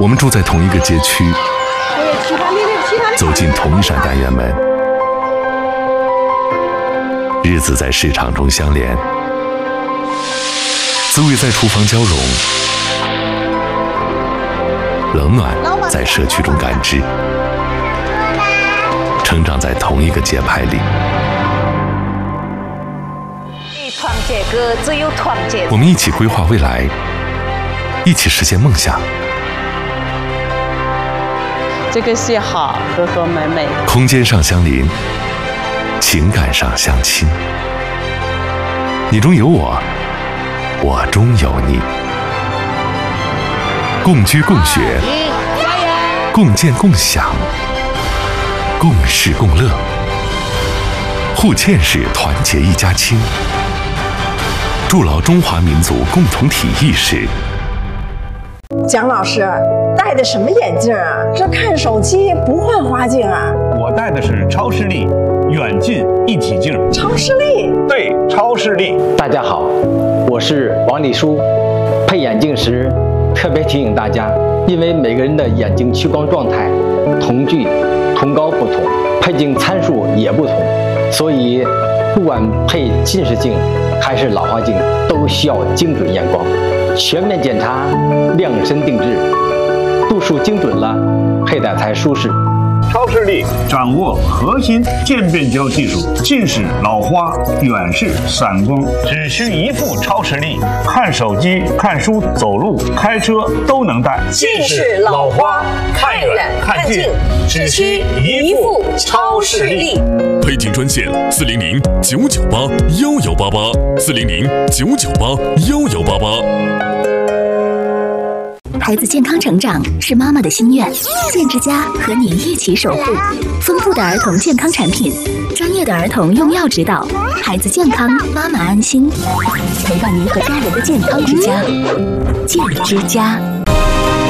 我们住在同一个街区，走进同一扇单元门，日子在市场中相连，滋味在厨房交融，冷暖在社区中感知，成长在同一个节拍里。 团结哥，只有团结。 我们一起规划未来，一起实现梦想。 这个是好，和和美美。 空间上相邻，情感上相亲。你中有我，我中有你。共居共学，共建共享，共事共乐。互嵌式团结一家亲，筑牢中华民族共同体意识。 蒋老师戴的什么眼镜啊？这看手机不换花镜啊？ 我戴的是超视力远近一体镜。 超视力？ 对，超视力。 大家好，我是王丽书。配眼镜时特别提醒大家，因为每个人的眼睛屈光状态、瞳距、瞳高不同，配镜参数也不同，所以不管配近视镜还是老花镜，都需要精准验光，全面检查，量身定制，度数精准了，佩戴才舒适。 超视力掌握核心渐变焦技术，近视、老花、远视、散光，只需一副超视力，看手机、看书、走路、开车都能戴。 近视、老花、看远看近，只需一副超视力。 配镜专线400-998-1188，400-998-1188。 孩子健康成长是妈妈的心愿，健之家和你一起守护。丰富的儿童健康产品，专业的儿童用药指导，孩子健康，妈妈安心，陪伴您和家人的健康之家。健之家。